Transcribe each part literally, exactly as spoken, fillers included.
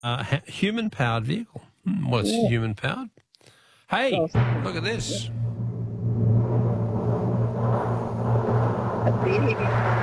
Uh, ha- human-powered vehicle. Hmm, well, it's Yeah. human-powered. Hey, Oh. look at this. A baby.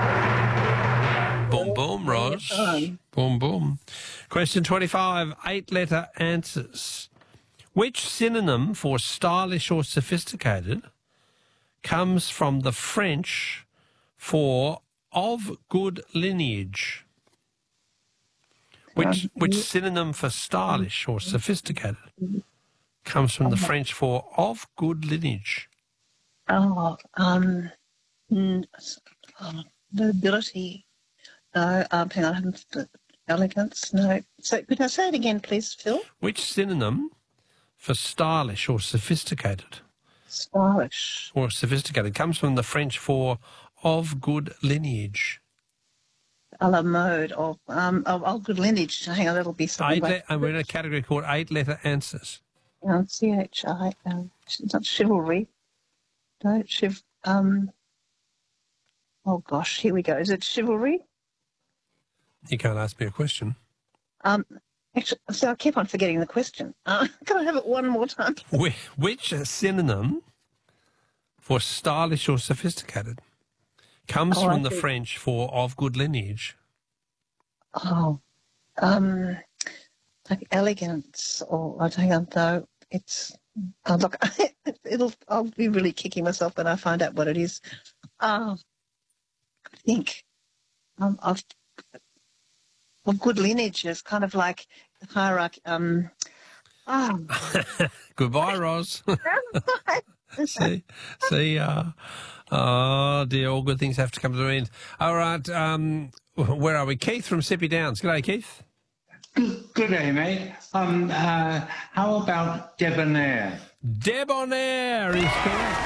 Boom, boom, Roz. Um, Boom, boom. Question twenty-five, eight-letter answers. Which synonym for stylish or sophisticated comes from the French for of good lineage? Which Um, which synonym for stylish or sophisticated comes from the French for of good lineage? Oh, um, mm, oh, nobility. No, um, hang on, I haven't, elegance, no. So could I say it again, please, Phil? Which synonym for stylish or sophisticated Stylish. or sophisticated comes from the French for of good lineage? A la mode of, um, of, of good lineage. Hang on, that'll be something Eight like... le- and we're in a category called eight-letter answers. Um, C H I, um, it's not chivalry. No, chiv, um, oh gosh, here we go. Is it chivalry? You can't ask me a question. Um, actually, so I keep on forgetting the question. Uh, can I have it one more time? Wh- Which synonym for stylish or sophisticated comes Oh, from I the see. French for of good lineage? Oh, um, like elegance, or I don't know. It's oh, look, it'll. I'll be really kicking myself when I find out what it is. Oh, I think um, of well, good lineage is kind of like hierarchy. Um, oh, Goodbye, Roz. see, see, uh, oh dear, all good things have to come to an end. All right, um, where are we? Keith from Sippy Downs. G'day, Keith. Good day, mate. Um, uh, how about debonair? Debonair is correct.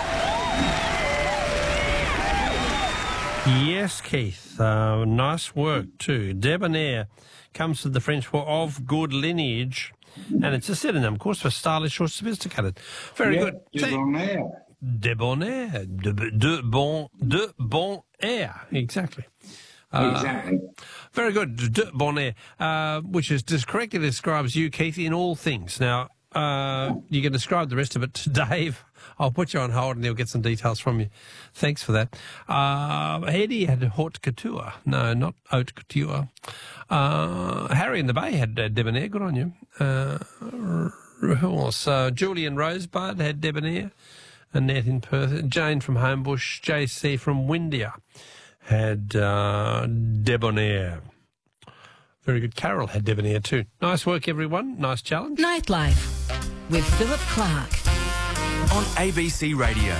Yes, Keith. Uh, nice work too. Debonair comes from the French for of good lineage, and it's a synonym, of course, for stylish or sophisticated. Very Yeah, good. debonair. Debonair, de, de bon, de bon air, exactly. Uh, Exactly. Very good, de bon air, uh, which is just correctly describes you, Keith, in all things. Now, uh, you can describe the rest of it to Dave. I'll put you on hold and he'll get some details from you. Thanks for that. Uh, Eddie had haute couture. No, not haute couture. Uh, Harry in the Bay had uh, debonair. Good on you. Uh, who else? Uh, Julian Rosebud had debonair. Annette in Perth. Jane from Homebush. J C from Windia had uh, debonair. Very good. Carol had debonair too. Nice work, everyone. Nice challenge. Nightlife with Philip Clark. On A B C Radio.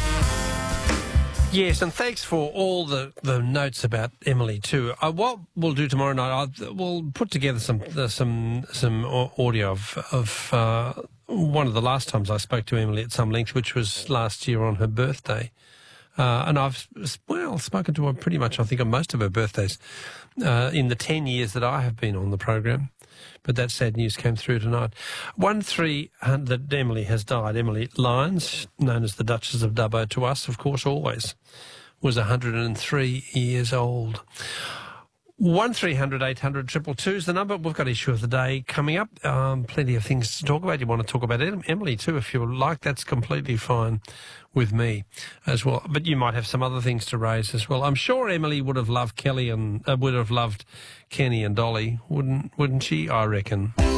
Yes, and thanks for all the, the notes about Emily too. Uh, what we'll do tomorrow night, I'll, we'll put together some uh, some some audio of of uh, one of the last times I spoke to Emily at some length, which was last year on her birthday. Uh, and I've, well, spoken to her pretty much, I think, on most of her birthdays uh, in the ten years that I have been on the program. But that sad news came through tonight. One three hundred that Emily has died. Emily Lyons, known as the Duchess of Dubbo to us, of course, always, was one hundred and three years old. One three hundred eight hundred triple two is the number. We've got issue of the day coming up. Um, plenty of things to talk about. You want to talk about Emily too, if you like. That's completely fine with me as well. But you might have some other things to raise as well. I'm sure Emily would have loved Kelly and uh, would have loved Kenny and Dolly, wouldn't wouldn't she? I reckon.